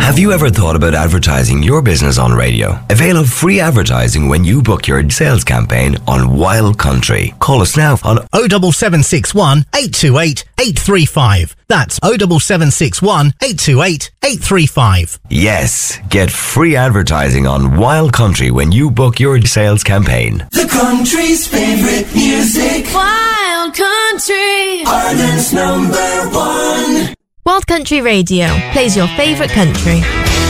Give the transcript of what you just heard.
Have you ever thought about advertising your business on radio? Avail of free advertising when you book your sales campaign on Wild Country. Call us now on 07761 828 835. That's 07761 828 835. Yes, get free advertising on Wild Country when you book your sales campaign. The country's favorite music. Wild Country. Ireland's #1. Wild Country Radio plays your favourite country.